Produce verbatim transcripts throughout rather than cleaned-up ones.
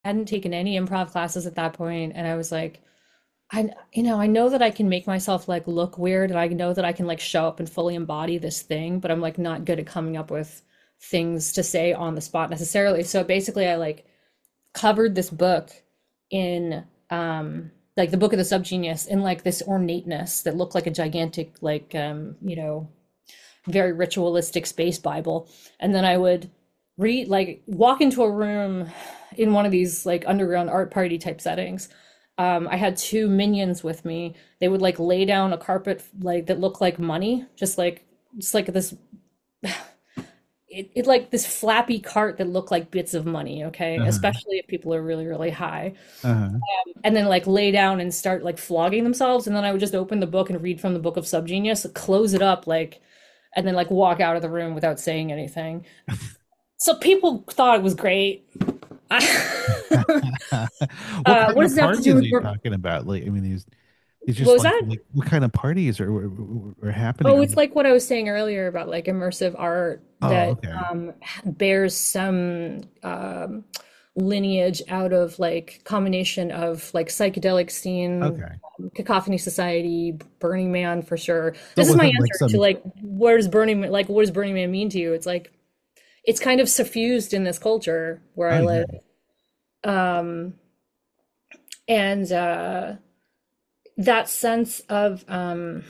hadn't taken any improv classes at that point, and I was like, I, you know, I know that I can make myself like look weird, and I know that I can like show up and fully embody this thing, but I'm like not good at coming up with things to say on the spot necessarily. So basically, I like covered this book in um like the Book of the Subgenius in like this ornateness that looked like a gigantic like um you know very ritualistic space Bible. And then I would read, like, walk into a room in one of these like underground art party type settings. Um, I had two minions with me. They would like lay down a carpet like that looked like money, just like just like this it, it like this flappy cart that looked like bits of money, okay? Uh-huh. Especially if people are really, really high. Uh-huh. And then like lay down and start like flogging themselves. And then I would just open the book and read from the Book of Subgenius, close it up like and then like walk out of the room without saying anything. So people thought it was great. What uh, kind what of does it have to do parties are with you what talking about? Like, I mean, these it's just was like that? like what kind of parties are are, are happening? Oh, Or it's like what I was saying earlier about like immersive art oh, that okay, um, bears some um, lineage out of like combination of like psychedelic scene, okay. um, Cacophony Society, Burning Man for sure. So it This is my wasn't like answer to some. like what does Burning Man like what does Burning Man mean to you? It's like it's kind of suffused in this culture where Oh I yeah. live. Um, and uh, that sense of um,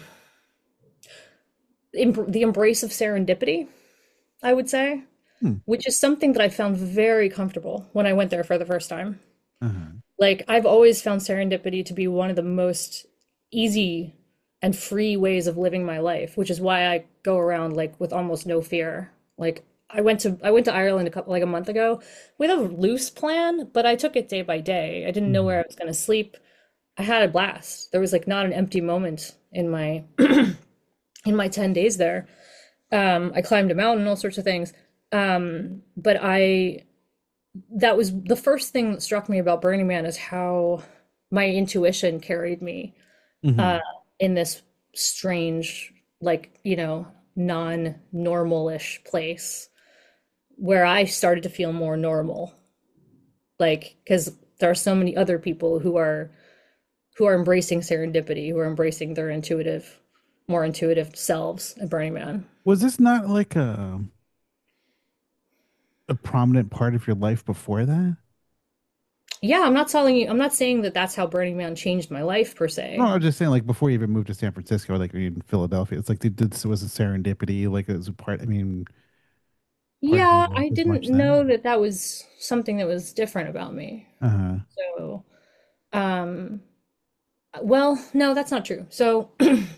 em- the embrace of serendipity, I would say, Hmm. which is something that I found very comfortable when I went there for the first time. Uh-huh. Like, I've always found serendipity to be one of the most easy and free ways of living my life, which is why I go around like with almost no fear. Like, I went to I went to Ireland a couple like a month ago with a loose plan, but I took it day by day. I didn't know where Mhm. I was going to sleep. I had a blast. There was like not an empty moment in my in my ten days there. Um, I climbed a mountain, all sorts of things. Um, but I that was the first thing that struck me about Burning Man is how my intuition carried me uh, Mhm. in this strange, like, you know, non-normal-ish place where I started to feel more normal. Like, because there are so many other people who are who are embracing serendipity, who are embracing their intuitive, more intuitive selves at Burning Man. Was this not like a a prominent part of your life before that? Yeah, I'm not telling you, I'm not saying that that's how Burning Man changed my life per No, se. I'm just saying, like before you even moved to San Francisco, like in Philadelphia, it's like did this was a serendipity, like it was a part. I mean, part of your Yeah, life I as didn't much then. know that that was something that was different about me. Uh-huh. So, um, well, no, that's not true. So,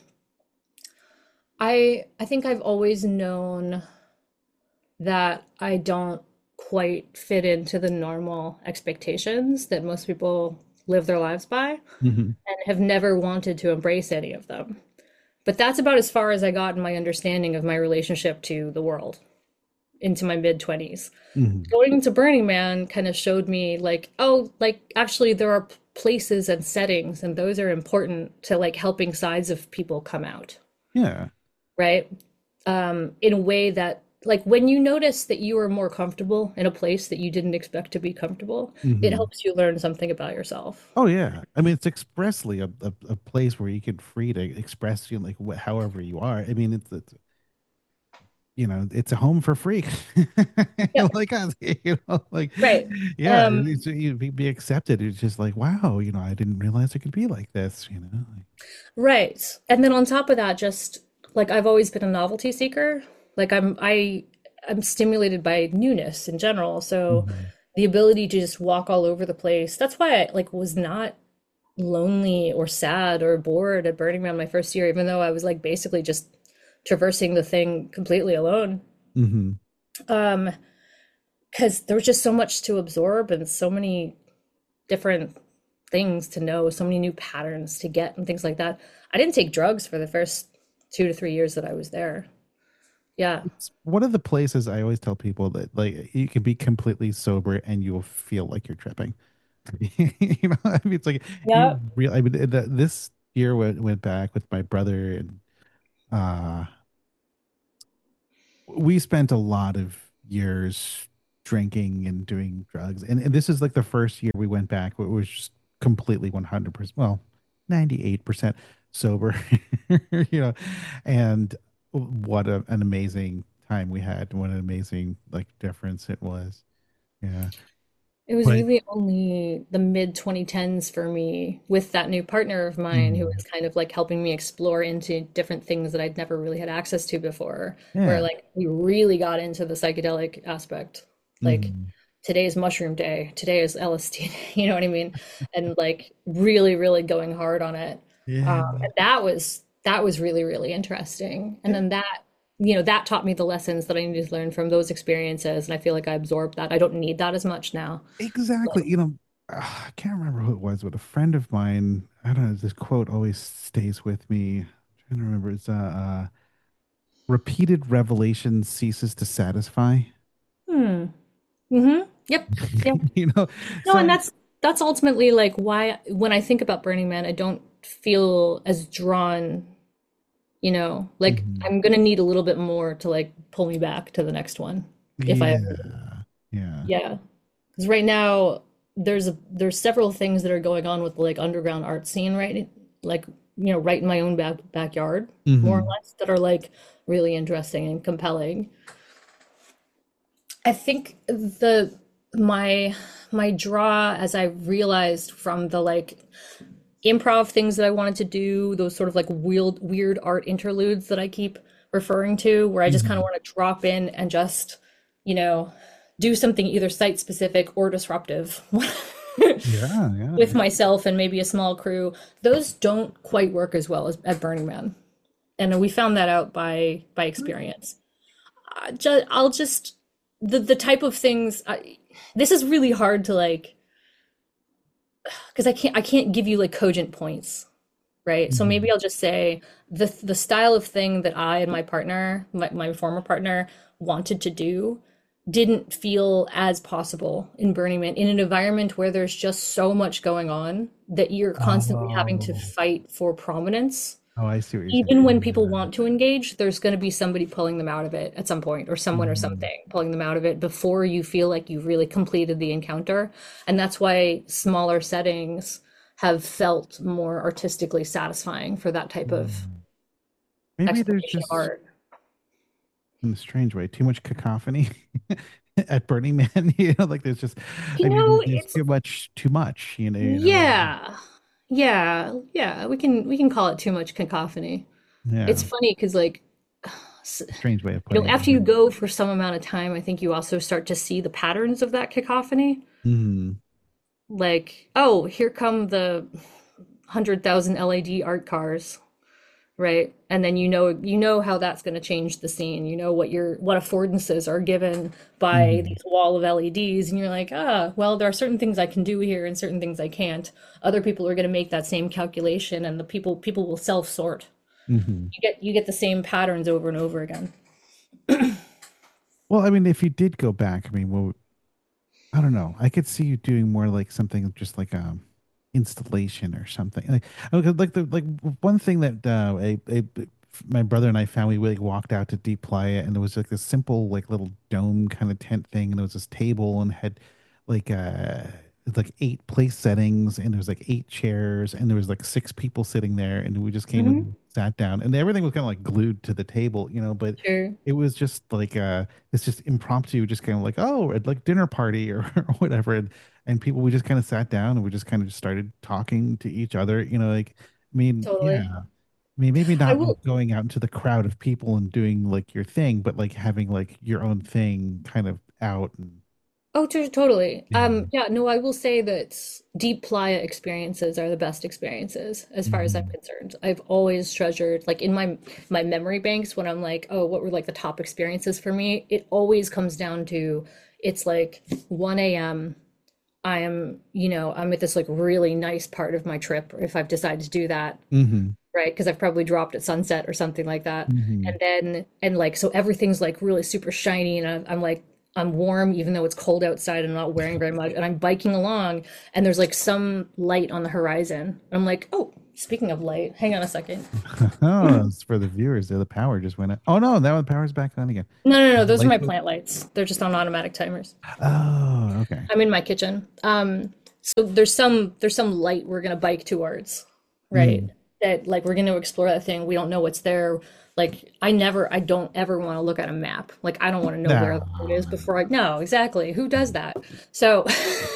I I think I've always known that I don't quite fit into the normal expectations that most people live their lives by Hmm. and have never wanted to embrace any of them. But that's about as far as I got in my understanding of my relationship to the world into my mid twenties. Hmm. Going to Burning Man kind of showed me like, oh, like actually there are places and settings and those are important to like helping sides of people come out, Yeah. right? Um, in a way that like when you notice that you are more comfortable in a place that you didn't expect to be comfortable, it Hmm. helps you learn something about yourself. Oh yeah. I mean, it's expressly a, a, a place where you can free to express you like wh however you are. I mean, it's, it's you know, it's a home for freaks Yep. like us, you know, like Right. yeah, Um, it's, you be, be accepted. It's just like wow, you know, I didn't realize it could be like this, you know. Like, right. And then on top of that, just like I've always been a novelty seeker. Like I'm I I'm stimulated by newness in general. So mhm. the ability to just walk all over the place. That's why I like was not lonely or sad or bored at Burning Man my first year, even though I was like basically just traversing the thing completely alone. Mhm. Um, because there was just so much to absorb and so many different things to know, so many new patterns to get and things like that. I didn't take drugs for the first two to three years that I was there. Yeah. It's one of the places I always tell people that like you can be completely sober and you will feel like you're tripping. You know, I mean, it's like Yeah. you real. I mean, the, this year went went back with my brother, and uh, we spent a lot of years. drinking and doing drugs. And, and this is like the first year we went back, it was just completely one hundred percent, well, ninety-eight percent sober, you know, and what a, an amazing time we had. What an amazing like difference it was. Yeah. It was But really only the mid twenty tens for me with that new partner of mine who mm, was kind of like helping me explore into different things that I'd never really had access to before, where yeah. like we really got into the psychedelic aspect. Like Mhm. today is mushroom day, today is L S D, you know what I mean? And like really, really going hard on it. Yeah. Um, and that was that was really, really interesting. And then that you know, that taught me the lessons that I needed to learn from those experiences. And I feel like I absorbed that. I don't need that as much now. Exactly. You know, uh, I can't remember who it was, but a friend of mine, I don't know, this quote always stays with me. I'm trying to remember. It's uh, uh repeated revelation ceases to satisfy. Hmm. Mm-hmm. Yep. Yep. You know, No, and so that's that's ultimately like why when I think about Burning Man, I don't feel as drawn, you know, like mhm. I'm gonna need a little bit more to like pull me back to the next one if I ever do. Yeah. Yeah. Yeah. Because right now there's a there's several things that are going on with like underground art scene right like you know right in my own back backyard more or Hmm. less that are like really interesting and compelling. I think the my my draw as I realized from the like improv things that I wanted to do, those sort of like weird weird art interludes that I keep referring to, where I just kind of Hmm. want to drop in and just, you know, do something either site specific or disruptive Yeah. Yeah. with Yeah. myself and maybe a small crew. Those don't quite work as well as at Burning Man. And we found that out by by experience. I ju- I'll just the the type of things I, this is really hard to like because I can't I can't give you like cogent points, right? So maybe Mhm. I'll just say the the style of thing that I and my partner, my, my former partner, wanted to do didn't feel as possible in Burning Man in an environment where there's just so much going on that you're constantly having to Oh, fight for prominence. oh, I see what you're saying. Even when people Yeah. want to engage, there's going to be somebody pulling them out of it at some point, or someone or Mhm. something pulling them out of it before you feel like you've really completed the encounter. And that's why smaller settings have felt more artistically satisfying for that type of Mhm. Maybe there's exploration of just art. in a strange way too much cacophony at Burning Man. You know, like there's just, You I mean, know, there's it's too much, too much. You know, you know. yeah. Yeah, yeah, we can we can call it too much cacophony. It's Yeah, funny because like strange way of you know, putting it. after you go for some amount of time, I think you also start to see the patterns of that cacophony. Mm-hmm. Like, oh, here come the one hundred thousand L E D art cars, right? And then you know you know how that's going to change the scene. You know what your what affordances are given by Mm-hmm. these wall of L E Ds, and you're like, ah, well, there are certain things I can do here and certain things I can't. Other people are going to make that same calculation, and the people people will self-sort. Mm-hmm. You get you get the same patterns over and over again. Well, I mean, if you did go back, I mean, well, I don't know. I could see you doing more like something just like um installation or something. Like, okay, like the like one thing that uh, a, a my brother and I found, we like walked out to Deep Playa, and there was like this simple like little dome kind of tent thing, and there was this table and had like uh like eight place settings, and there was like eight chairs, and there was like six people sitting there, and we just came Hmm. and sat down, and everything was kind of like glued to the table, you know, but Sure, it was just like uh it's just impromptu, just kind of like, oh, at like dinner party or, or whatever, and and people, we just kind of sat down and we just kind of just started talking to each other, you know, like, I mean, yeah, totally. I mean, maybe I not will. going out into the crowd of people and doing like your thing, but like having like your own thing kind of out and Oh, to totally. yeah. Um, yeah, no, I will say that deep playa experiences are the best experiences as far as I'm Mhm. concerned. I've always treasured, like in my my memory banks when I'm like, oh, what were like the top experiences for me? It always comes down to it's like one a m. I am, you know, I'm at this like really nice part of my trip if I've decided to do that, Mhm. right? Because I've probably dropped at sunset or something like that. And Mhm. then, and like, so everything's like really super shiny, and I'm, I'm like, I'm warm even though it's cold outside and I'm not wearing very much. And I'm biking along, and there's like some light on the horizon. I'm like, oh, speaking of light, hang on a second. Oh, it's for the viewers. The power just went out. Oh no, now the power's back on again. No, no, no, those are Light my switch. plant lights. They're just on automatic timers. Oh, okay. I'm in my kitchen. Um, so there's some there's some light we're gonna bike towards, right? Mm, That like we're gonna explore that thing. We don't know what's there. Like I never, I don't ever want to look at a map. Like I don't want to know where nah. it is before I no, exactly. Who does that? So,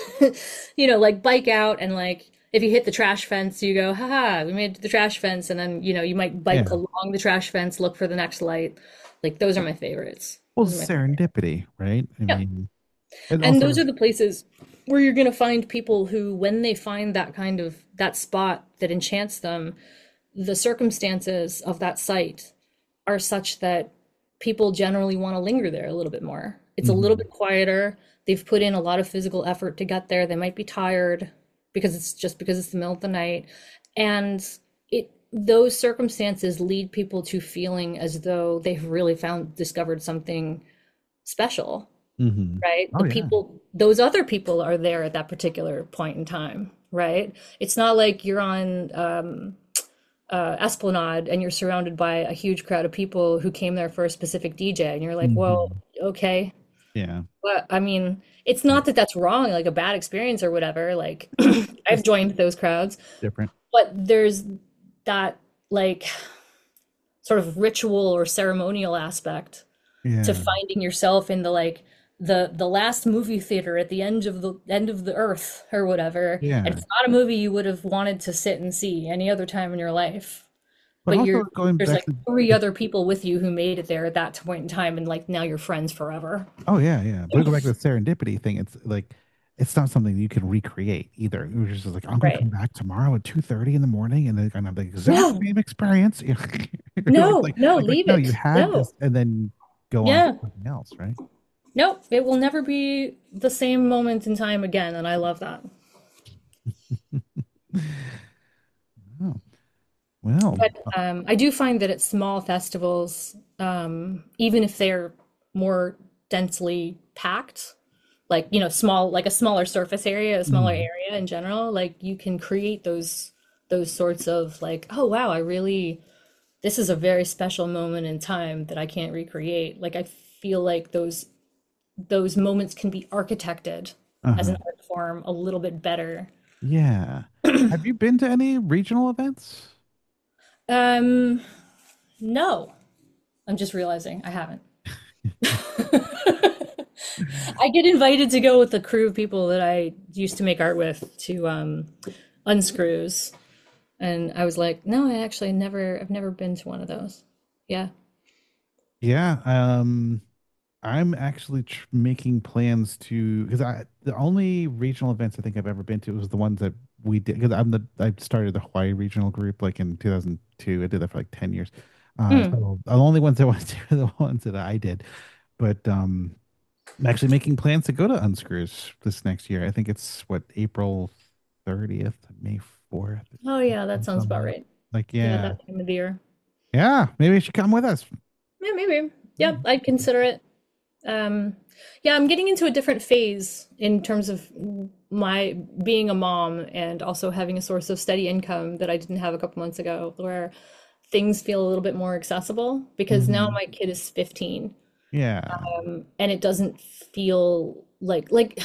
you know, like bike out and like if you hit the trash fence, you go, haha, we made it to the trash fence, and then you know you might bike Yeah. along the trash fence, look for the next light. Like those are my favorites. Well, Those are my favorite. serendipity, right? I Yeah. mean, and And those also, are the places where you're going to find people who, when they find that kind of that spot that enchants them, the circumstances of that site are such that people generally want to linger there a little bit more. It's a little mhm, bit quieter. They've put in a lot of physical effort to get there. They might be tired because it's just because it's the middle of the night. And it those circumstances lead people to feeling as though they've really found discovered something special, mhm. right? Oh The yeah. people, those other people are there at that particular point in time, right? It's not like you're on um, uh, Esplanade and you're surrounded by a huge crowd of people who came there for a specific D J, and you're like, well, Mhm. okay. Yeah. Well, I mean, it's Yeah. not that that's wrong, like a bad experience or whatever. Like, I've Just joined those crowds, different. but there's that like sort of ritual or ceremonial aspect to Yeah. finding yourself in the like the the last movie theater at the end of the end of the earth or whatever, and Yeah. it's not a movie you would have wanted to sit and see any other time in your life, But but you're also going there's back like to three the other people with you who made it there at that point in time, and like now you're friends forever. oh yeah, yeah. But go back to the serendipity thing. It's like it's not something you can recreate either. It was just like I'm going to come Right. back tomorrow at two thirty in the morning and they're going to have the exact No, same experience. You know, it's no, like no, like like leave no, you it. had No. this and then go on to Yeah. something else, right? Nope. It will never be the same moment in time again, and I love that. Oh, well, But um, I do find that at small festivals, um, even if they're more densely packed, like, you know, small, like a smaller surface area, a smaller mm, area in general, like you can create those those sorts of like, oh wow, I really, this is a very special moment in time that I can't recreate. Like I feel like those those moments can be architected as an uh-huh. art form a little bit better. Yeah. Have you been to any regional events? Um, no, I'm just realizing I haven't. I get invited to go with the crew of people that I used to make art with to um, Unscrews, and I was like, no, I actually never, I've never been to one of those. Yeah. Yeah, um, I'm actually tr making plans to because I the only regional events I think I've ever been to was the ones that we did because I'm the I started the Hawaii regional group like in two thousand two. I did that for like ten years. Uh, Mm. so the only ones I went to are the ones that I did. But um, I'm actually making plans to go to Unscrews this next year. I think it's what April thirtieth, May fourth, Oh yeah, that sounds about something. right. Like Yeah, yeah, that time of the year. yeah. Maybe you should come with us. Yeah, maybe. Yeah, I'd consider it. Um, yeah, I'm getting into a different phase in terms of my being a mom and also having a source of steady income that I didn't have a couple months ago, where things feel a little bit more accessible because now Mhm. my kid is fifteen, Yeah. um, and it doesn't feel like like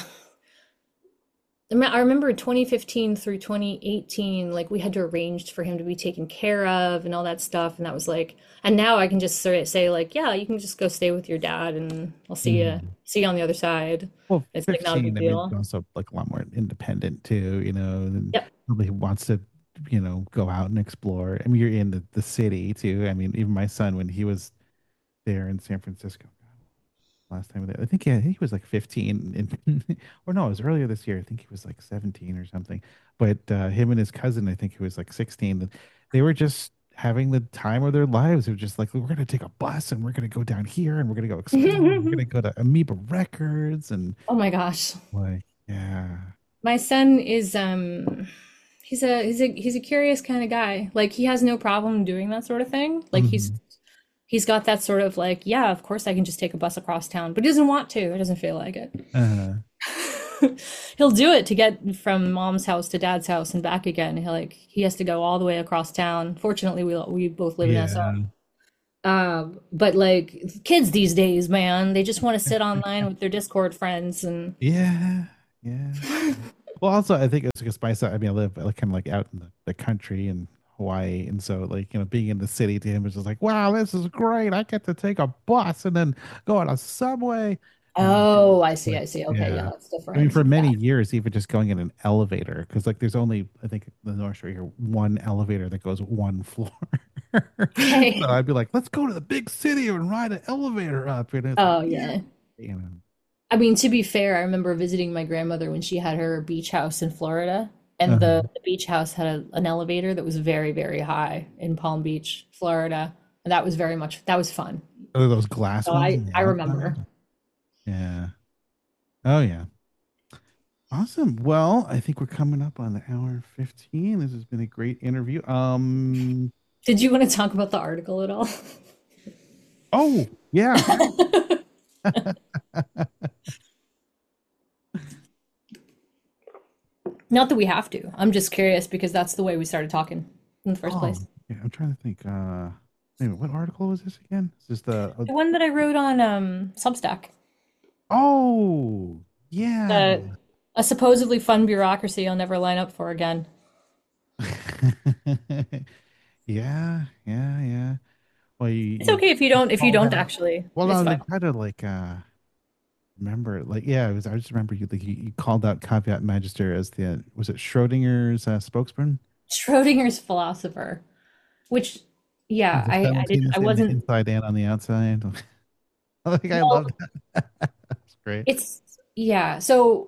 I me- I remember in twenty fifteen through twenty eighteen, like we had to arrange for him to be taken care of and all that stuff. And that was like, and now I can just sort of say like, yeah, you can just go stay with your dad and I'll see you, Mhm. see you on the other side. Well, It's like not a big fifteen, I mean, deal. also like a lot more independent too, you know, and Yep. nobody wants to, you know, go out and explore. I mean, you're in the, the city too. I mean, even my son, when he was there in San Francisco, last time there, I think yeah, he was like fifteen and or no, it was earlier this year. I think he was like seventeen or something. But uh, him and his cousin, I think he was like sixteen. They were just having the time of their lives. They're just like, we're gonna take a bus and we're gonna go down here and we're gonna go explore. We're gonna go to Amoeba Records and Oh my gosh. like, yeah. My son is um he's a he's a he's a curious kind of guy. Like he has no problem doing that sort of thing. Like he's Mhm. he's got that sort of like, yeah, of course I can just take a bus across town, but he doesn't want to. He doesn't feel like it. Uh, he'll do it to get from mom's house to dad's house and back again. He like he has to go all the way across town. Fortunately, we we both live in S L. Yeah. Um, but like kids these days, man, they just want to sit online with their Discord friends and Yeah. Yeah. Well, also, I think it's because my side, I mean, I live like kind of like out in the, the country in Hawaii. And so, like, you know, being in the city to him is just like, wow, this is great. I get to take a bus and then go on a subway. And oh, I see, like, I see. Okay, yeah, yeah. that's I mean, different. for Yeah. many years, even just going in an elevator, because like there's only, I think, the North Shore here, one elevator that goes one floor. So Okay. I'd be like, let's go to the big city and ride an elevator up. And it's like, Oh, yeah, yeah. you know, I mean, to be fair, I remember visiting my grandmother when she had her beach house in Florida, and the, uh the beach house had a, an elevator that was very, very high in Palm Beach, Florida. And that was very much, that was fun. oh, those glass So ones I, on the I outside. remember. Yeah. Oh, yeah. Awesome. Well, I think we're coming up on the hour fifteen. This has been a great interview. Um, Did you want to talk about the article at all? oh, yeah. Not that we have to. I'm just curious because that's the way we started talking in the first Oh, place. yeah. I'm trying to think. Uh, wait a minute, what article was this again? Is this the, uh, The one that I wrote on um, Substack. oh, yeah. The a supposedly fun bureaucracy I'll never line up for again. Yeah, yeah, yeah. Well, you, It's you, okay if you you don't if you called don't out. actually. Well, It's no, fine. they try to like uh remember, like, yeah, it was. I just remember you like you, you called out Caveat Magister as the, was it Schrodinger's uh, spokesman? Schrodinger's philosopher, which yeah, Is the I I didn't I simultaneous in the wasn't inside and on the outside. I think I well, love that. That's great. it's yeah. So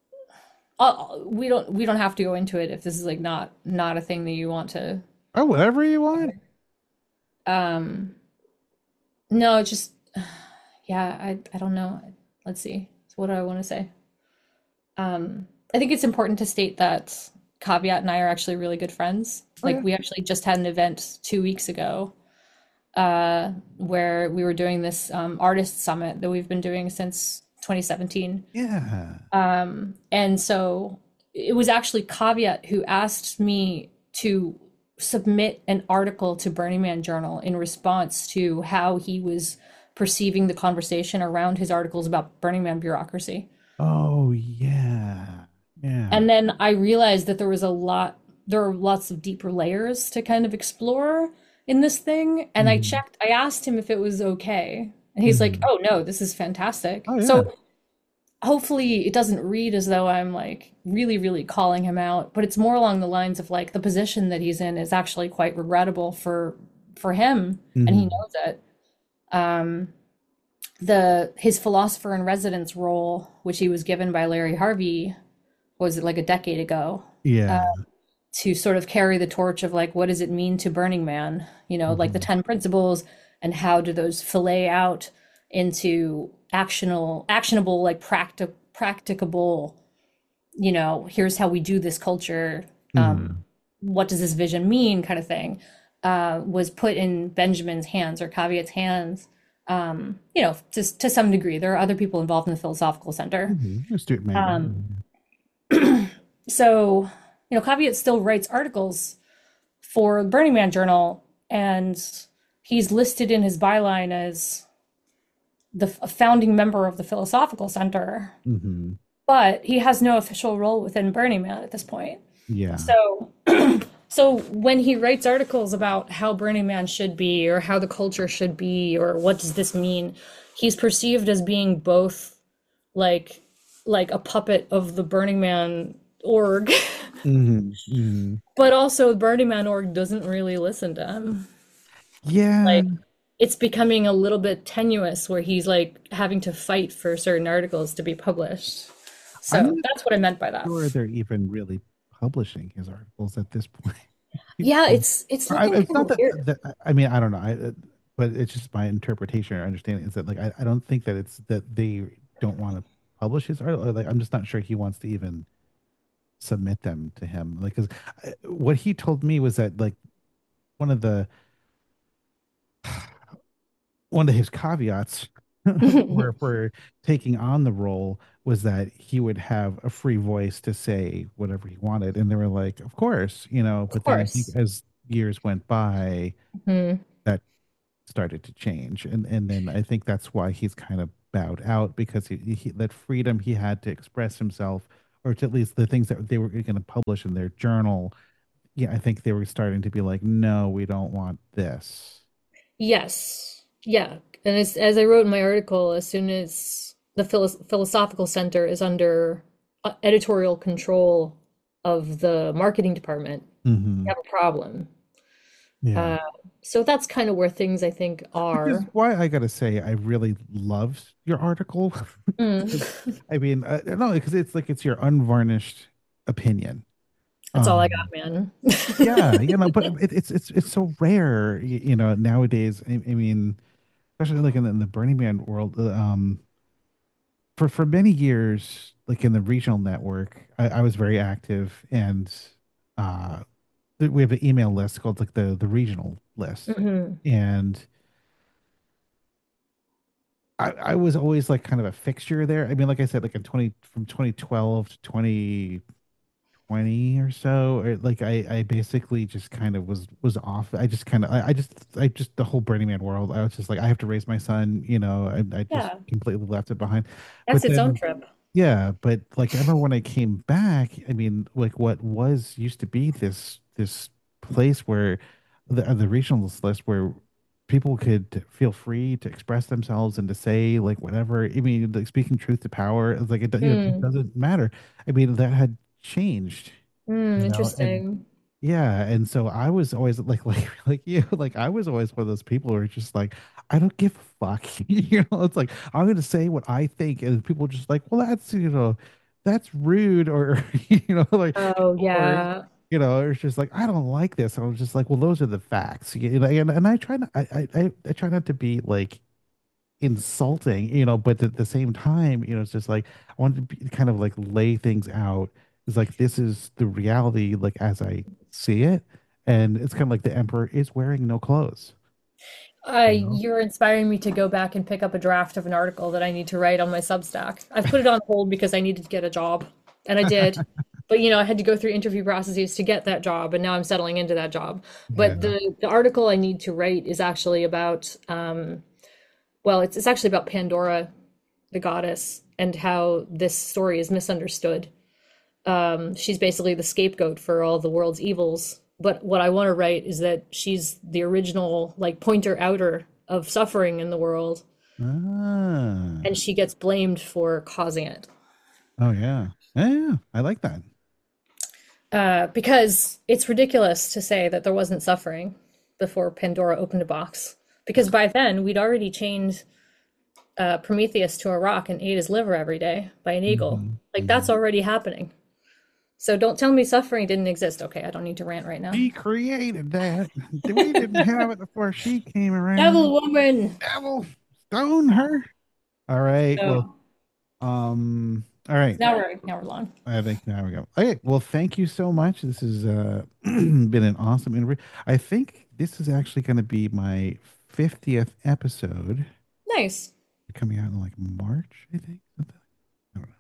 uh, we don't we don't have to go into it if this is like not not a thing that you want to Oh, whatever you want. cover. Um no, it's just yeah, I I don't know. Let's see. So what do I want to say? Um, I think it's important to state that Caveat and I are actually really good friends. Oh Like yeah. we actually just had an event two weeks ago uh, where we were doing this um, artist summit that we've been doing since twenty seventeen. Yeah. Um, and so it was actually Caveat who asked me to submit an article to Burning Man Journal in response to how he was perceiving the conversation around his articles about Burning Man bureaucracy. Oh yeah. Yeah. And then I realized that there was a lot, there are lots of deeper layers to kind of explore in this thing. And I Mhm. checked, I asked him if it was okay. And he's like, Mhm. oh no, this is fantastic. Oh yeah. So hopefully it doesn't read as though I'm like really, really calling him out, but it's more along the lines of like the position that he's in is actually quite regrettable for for him, and he Mhm. knows it. Um, the his philosopher in residence role, which he was given by Larry Harvey, was it like a decade ago, uh, Yeah. to sort of carry the torch of like what does it mean to Burning Man? You know, like the Mhm. ten principles and how do those fillet out into actionable, actionable, like practic practicable, you know, here's how we do this culture. Um, Mhm. what does this vision mean, kind of thing, uh, was put in Benjamin's hands or Caveat's hands. Um, you know, to to some degree, there are other people involved in the philosophical center. Mhm. Let's do it, Um, man. so, you know, Caveat still writes articles for the Burning Man Journal, and he's listed in his byline as the a founding member of the Philosophical Center, Mhm. but he has no official role within Burning Man at this point. Yeah. So, so when he writes articles about how Burning Man should be, or how the culture should be, or what does this mean, he's perceived as being both like like a puppet of the Burning Man org, Mhm. Mhm. but also the Burning Man org doesn't really listen to him. Yeah. Like it's becoming a little bit tenuous where he's like having to fight for certain articles to be published. I'm So not that's what I meant by that. sure they're even really publishing his articles at this point. Yeah, it's it's I, looking it's kind not of that, weird. that I mean, I don't know. I, uh, but it's just my interpretation or understanding is that like I, I don't think that it's that they don't want to publish his article. Like I'm just not sure he wants to even submit them to him. Like, because what he told me was that like one of the one of his caveats for for taking on the role was that he would have a free voice to say whatever he wanted, and they were like, of course, you know. Of But then I think course. as years went by, Mhm. that started to change, and and then I think that's why he's kind of bowed out because he, he that freedom he had to express himself, or to at least the things that they were going to publish in their journal. Yeah, I think they were starting to be like, no, we don't want this. Yes. Yeah. And as, as I wrote in my article, as soon as the Philo- Philosophical Center is under uh, editorial control of the marketing department, Hmm. you have a problem. Yeah. Uh, so that's kind of where things I think Which is are. why I gotta say I really loved your article. Mm. 'Cause, I mean, uh, no, because it's like it's your unvarnished opinion. That's all I got, Um, man. yeah, you know, but it, it's it's it's so rare, you, you know, nowadays. I, I mean, especially like in the, in the Burning Man world. uh, Um, for for many years, like in the regional network, I, I was very active, and uh, th- we have an email list called like the the regional list, Hmm. and I, I was always like kind of a fixture there. I mean, like I said, like in twenty from twenty twelve to twenty twenty or so, or like I, I basically just kind of was was off. I just kind of I, I just I just the whole Burning Man world. I was just like I have to raise my son, you know. I, I just Yeah, completely left it behind. that's But its own then trip. yeah, but like I remember when I came back, I mean, like what was used to be this this place where the uh, the regionalist list where people could feel free to express themselves and to say like whatever. I mean, like speaking truth to power, it's like it, do- you know, it Mm. doesn't matter. I mean, that had changed, Mm, you know, and interesting. yeah, and so I was always like like like you, like I was always one of those people who are just like, I don't give a fuck. You know, it's like I'm gonna say what I think, and people are just like, well, that's you know, that's rude, or you know, like, Oh, or yeah. you know, it's just like I don't like this. I was just like, well, those are the facts. You know, and and I try not, I I I I try not to be like insulting, you know, but at the same time, you know, it's just like I wanted to be, kind of like lay things out. It's like this is the reality, like as I see it, and it's kind of like the emperor is wearing no clothes, Uh, you know. you're inspiring me to go back and pick up a draft of an article that I need to write on my Substack. I've put it on hold because I needed to get a job, and I did. But you know, I had to go through interview processes to get that job, and now I'm settling into that job. But Yeah. the the article I need to write is actually about um, well, it's it's actually about Pandora, the goddess, and how this story is misunderstood. Um, she's basically the scapegoat for all the world's evils. But what I want to write is that she's the original, like, pointer outer of suffering in the world, and Ah. she gets blamed for causing it. Oh yeah. Yeah, yeah. I like that. Uh, because it's ridiculous to say that there wasn't suffering before Pandora opened a box. Because by then, we'd already chained uh, Prometheus to a rock and ate his liver every day by an eagle. Hmm. Like, that's Hmm. already happening. So don't tell me suffering didn't exist. Okay, I don't need to rant right now. She created that. We didn't have it before she came around. Devil woman. Devil, stone her. All right. Well, Oh, um, all right. now we're now we're long. I think now we go. Okay. Well, thank you so much. This has uh, been an awesome interview. I think this is actually going to be my fiftieth episode Nice. coming out in like March, I think. Something. I don't know.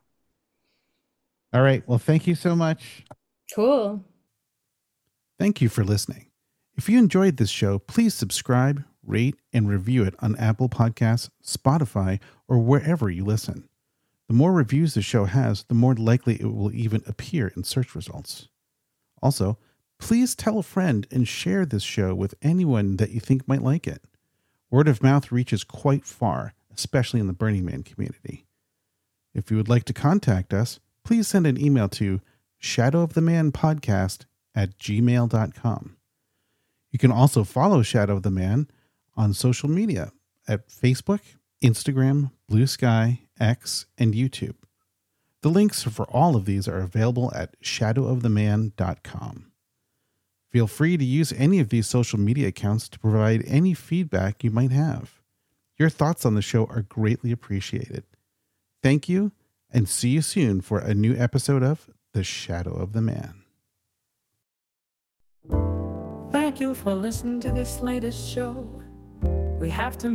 All right. Well, thank you so much. Cool. Thank you for listening. If you enjoyed this show, please subscribe, rate, and review it on Apple Podcasts, Spotify, or wherever you listen. The more reviews the show has, the more likely it will even appear in search results. Also, please tell a friend and share this show with anyone that you think might like it. Word of mouth reaches quite far, especially in the Burning Man community. If you would like to contact us, please send an email to shadowofthemanpodcast at gmail dot com. You can also follow Shadow of the Man on social media at Facebook, Instagram, Blue Sky, X, and YouTube. The links for all of these are available at shadow of the man dot com. Feel free to use any of these social media accounts to provide any feedback you might have. Your thoughts on the show are greatly appreciated. Thank you, and see you soon for a new episode of The Shadow of the Man. Thank you for listening to this latest show. We have to